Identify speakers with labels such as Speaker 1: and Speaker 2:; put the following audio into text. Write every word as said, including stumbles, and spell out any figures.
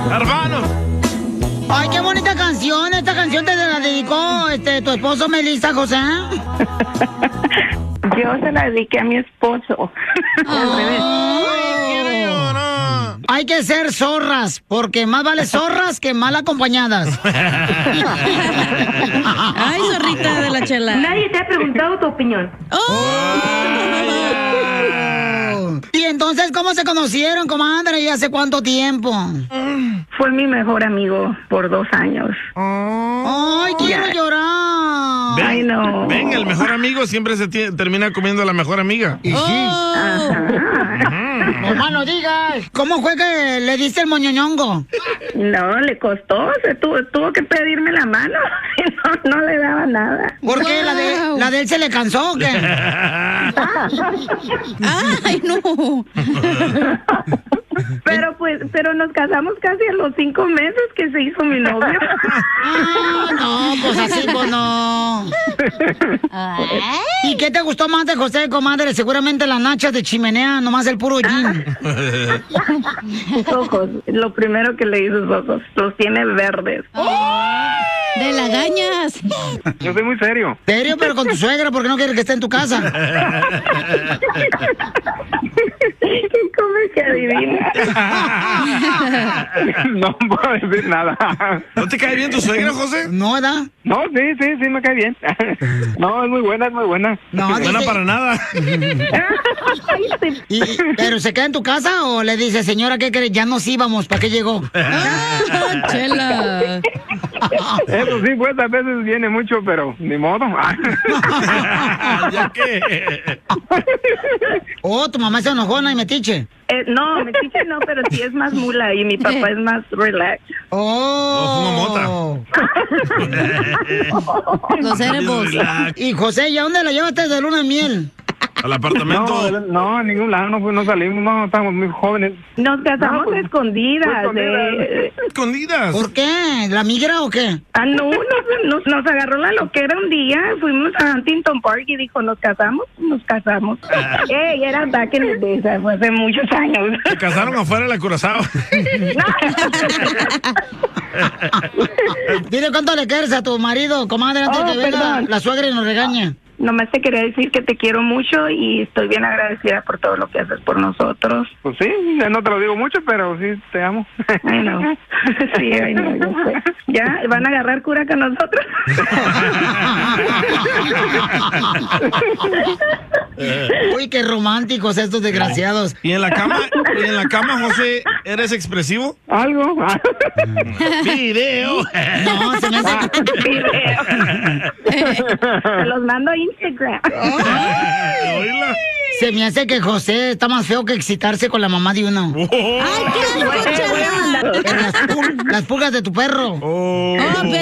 Speaker 1: Hermanos.
Speaker 2: Ay, qué bonita canción. Esta canción te la dedicó este, tu esposo Melissa, José.
Speaker 3: Yo se la dediqué a mi esposo. Al revés.
Speaker 2: Hay que ser zorras, porque más vale zorras que mal acompañadas.
Speaker 4: Ay, zorrita de la Chela.
Speaker 3: Nadie te ha preguntado tu opinión.
Speaker 2: Y entonces, ¿cómo se conocieron, comadre? ¿Y hace cuánto tiempo?
Speaker 3: Fue mi mejor amigo por dos años.
Speaker 2: Ay, quiero llorar.
Speaker 1: Ven,
Speaker 3: Ay, no.
Speaker 1: ven, el mejor amigo siempre se tie- termina comiendo a la mejor amiga.
Speaker 2: Y sí. Mamá, no digas. ¿Cómo fue que le diste el moñoñongo?
Speaker 3: No, le costó, se tuvo, tuvo que pedirme la mano. No, no le daba nada.
Speaker 2: ¿Por qué? ¿La de, la de él se le cansó o qué?
Speaker 4: Ay, no.
Speaker 3: Pero pues, pero nos casamos casi a los cinco meses que se hizo mi novio.
Speaker 2: Ah, no, pues así, pues no. ¿Y qué te gustó más de José, comadre? Seguramente las nachas de chimenea, nomás el puro gin.
Speaker 3: Sus ojos, lo primero que le di sus ojos, los tiene verdes.
Speaker 4: De lagañas.
Speaker 5: Yo soy muy serio.
Speaker 2: ¿Serio? Pero con tu suegra, porque no quieres que esté en tu casa.
Speaker 3: ¿Cómo es que adivina?
Speaker 5: No puedo decir nada.
Speaker 1: ¿No te cae bien tu suegra, José?
Speaker 2: No, ¿verdad?
Speaker 5: No, sí, sí, sí, me cae bien. No, es muy buena, es muy buena.
Speaker 2: No,
Speaker 1: Buena
Speaker 2: dice-
Speaker 1: para nada.
Speaker 2: Y- ¿Pero se queda en tu casa o le dice, señora, qué crees? Ya nos íbamos, ¿para qué llegó?
Speaker 4: Ah, Chela.
Speaker 5: Eso sí, pues a veces viene mucho, pero ni modo.
Speaker 1: ¿Ya qué?
Speaker 2: Oh, tu mamá es enojona y metiche.
Speaker 3: Eh, no, me dice no, pero sí es más mula y mi papá es más relax.
Speaker 2: Oh.
Speaker 4: Los cerebros.
Speaker 2: Y José, ¿y a dónde la llevaste de luna de miel?
Speaker 1: Al apartamento.
Speaker 5: No, no, a ningún lado, no, pues, no salimos, no, estamos muy jóvenes.
Speaker 3: Nos casamos
Speaker 5: No, pues,
Speaker 3: escondidas.
Speaker 5: escondidas.
Speaker 3: eh.
Speaker 1: Escondidas.
Speaker 2: ¿Por qué? ¿La migra o qué?
Speaker 3: Ah, no, nos, nos, nos agarró la loquera un día, fuimos a Huntington Park y dijo, ¿nos casamos? Nos casamos. Ey, era back in the days, fue hace muchos años.
Speaker 1: Se casaron afuera de la Curazao.
Speaker 2: Dile cuánto le quieres a tu marido, comadre, antes
Speaker 3: Oh,
Speaker 2: que venga
Speaker 3: perdón.
Speaker 2: la suegra y nos regañe.
Speaker 3: Nomás te quería decir que te quiero mucho y estoy bien agradecida por todo lo que haces por nosotros.
Speaker 5: Pues sí, no te lo digo mucho, pero sí, te amo.
Speaker 3: Ay, no. Sí, ay, no, yo sé. ¿Ya? ¿Van a agarrar cura con nosotros?
Speaker 2: Uy, qué románticos estos desgraciados.
Speaker 1: ¿Y en la cama, y en la cama, José, eres expresivo?
Speaker 5: Algo.
Speaker 1: Video.
Speaker 2: No, se me hace...
Speaker 3: Video. Te los mando a Instagram.
Speaker 1: Oíla.
Speaker 2: Se me hace que José está más feo que excitarse con la mamá de uno.
Speaker 4: Ay, qué asco, Chela.
Speaker 2: En las, pul- las pulgas de tu perro.
Speaker 1: Oh.
Speaker 4: Oh,